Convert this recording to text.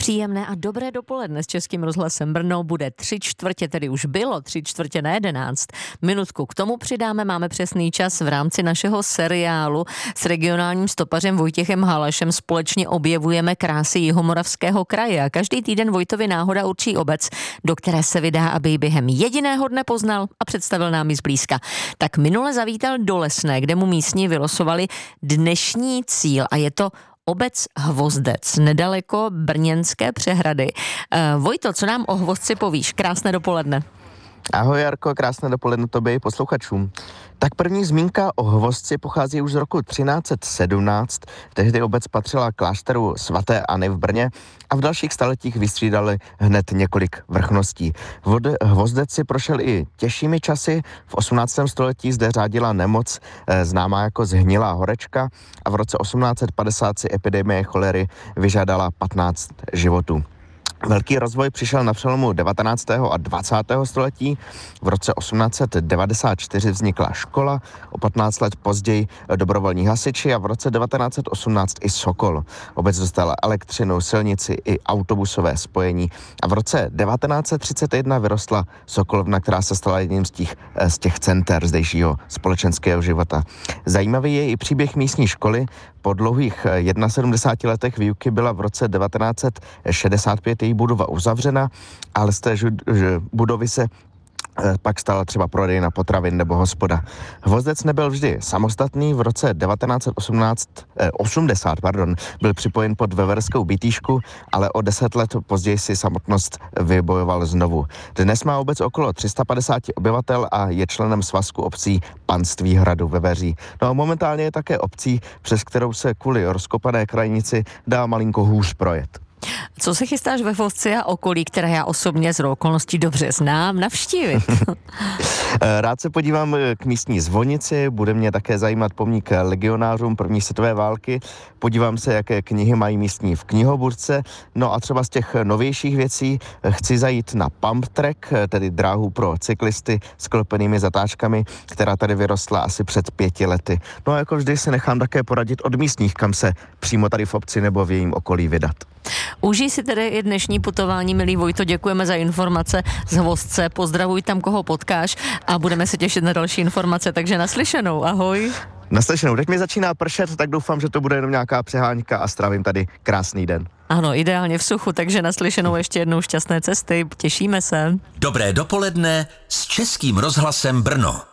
Příjemné a dobré dopoledne s Českým rozhlasem Brno. Bude 3/4, tedy už bylo 3/4 na 11. Minutku k tomu přidáme, máme přesný čas v rámci našeho seriálu s regionálním stopařem Vojtěchem Halašem. Společně objevujeme krásy Jihomoravského kraje a každý týden Vojtovi náhoda určí obec, do které se vydá, aby ji během jediného dne poznal a představil nám ji zblízka. Tak minule zavítal do Lesné, kde mu místní vylosovali dnešní cíl a je to obec Hvozdec, nedaleko Brněnské přehrady. Vojto, co nám o Hvozci povíš? Krásné dopoledne. Ahoj Jarko, krásné dopoledne tobě i posluchačům. Tak první zmínka o Hvozci pochází už z roku 1317. Tehdy obec patřila klášteru svaté Anny v Brně a v dalších staletích vystřídali hned několik vrchností. Hvozdec si prošel i těžšími časy. V 18. století zde řádila nemoc známá jako zhnilá horečka a v roce 1850 si epidemie cholery vyžádala 15 životů. Velký rozvoj přišel na přelomu 19. a 20. století. V roce 1894 vznikla škola, o 15 let později dobrovolní hasiči a v roce 1918 i Sokol. Obec dostala elektřinu, silnici i autobusové spojení a v roce 1931 vyrostla Sokolovna, která se stala jedním z těch center zdejšího společenského života. Zajímavý je i příběh místní školy. Po dlouhých 71 letech výuky byla v roce 1965 její budova uzavřena, ale z té budovy se pak stala třeba prodejna potravin nebo hospoda. Hvozdec nebyl vždy samostatný. V roce 1980 byl připojen pod Veverskou Bitýšku, ale o 10 let později si samotnost vybojoval znovu. Dnes má obec okolo 350 obyvatel a je členem svazku obcí Panství hradu Veveří. No a momentálně je také obcí, přes kterou se kvůli rozkopané krajnici dá malinko hůř projet. Co se chystáš ve Hvozci a okolí, které já osobně z okolností dobře znám, navštívit? Rád se podívám k místní zvonici, bude mě také zajímat pomník legionářům první světové války, podívám se, jaké knihy mají místní v knihoburce, no a třeba z těch novějších věcí chci zajít na pump track, tedy dráhu pro cyklisty s klopenými zatáčkami, která tady vyrostla asi před 5 lety. No a jako vždy si nechám také poradit od místních, kam se přímo tady v obci nebo v jejím okolí vydat. Užij si tedy i dnešní putování, milý Vojto, děkujeme za informace z Hvozce, pozdravuj tam, koho potkáš a budeme se těšit na další informace, takže naslyšenou, ahoj. Naslyšenou, teď mi začíná pršet, tak doufám, že to bude jenom nějaká přehánka a strávím tady krásný den. Ano, ideálně v suchu, takže naslyšenou ještě jednou šťastné cesty, těšíme se. Dobré dopoledne s Českým rozhlasem Brno.